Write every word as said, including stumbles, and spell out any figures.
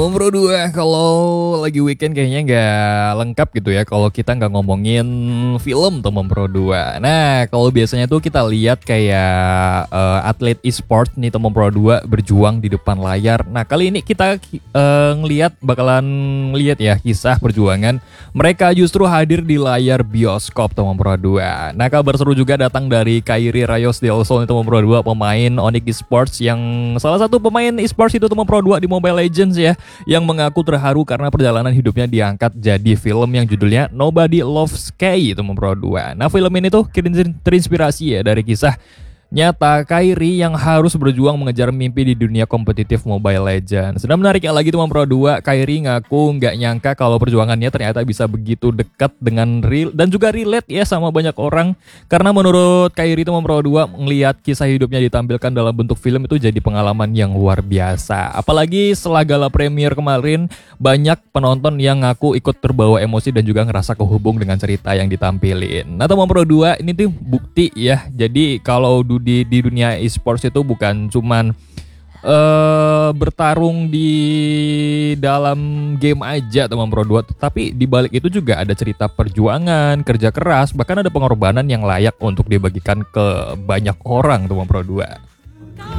Om Pro dua, kalau lagi weekend kayaknya nggak lengkap gitu ya kalau kita nggak ngomongin film Tom Pro dua. Nah, kalau biasanya tuh kita lihat kayak uh, atlet e-sport nih Tom Pro dua berjuang di depan layar. Nah, kali ini kita uh, ngelihat bakalan lihat ya kisah perjuangan mereka justru hadir di layar bioskop Tom Pro dua. Nah, kabar seru juga datang dari Kairi Rayos Delson Tom Pro dua, pemain Onyx Esports yang salah satu pemain e-sports itu Tom Pro dua di Mobile Legends ya, yang mengaku terharu karena perjalanan hidupnya diangkat jadi film yang judulnya Nobody Loves Kay itu Pro dua. Nah, film ini tuh terinspirasi ya dari kisah nyata Kairi yang harus berjuang mengejar mimpi di dunia kompetitif Mobile Legends. Dan menariknya lagi tuh Pro dua, Kairi ngaku nggak nyangka kalau perjuangannya ternyata bisa begitu dekat dengan real dan juga relate ya sama banyak orang. Karena menurut Kairi tuh Pro dua, ngelihat kisah hidupnya ditampilkan dalam bentuk film itu jadi pengalaman yang luar biasa. Apalagi setelah gala premier kemarin, banyak penonton yang ngaku ikut terbawa emosi dan juga ngerasa kehubung dengan cerita yang ditampilin. Nah, Tom Pro dua ini tuh bukti ya. Jadi kalau di di dunia e-sports itu bukan cuman uh, bertarung di dalam game aja teman Pro dua, tapi di balik itu juga ada cerita perjuangan, kerja keras, bahkan ada pengorbanan yang layak untuk dibagikan ke banyak orang teman Pro dua.